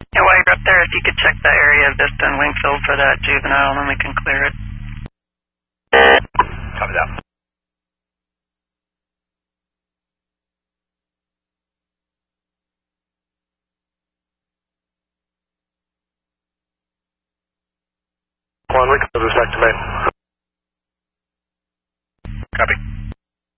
Yeah, while you're up there, if you could check the area of Vista and Wingfield for that juvenile, and then we can clear it. Copy that. One, recover back to main.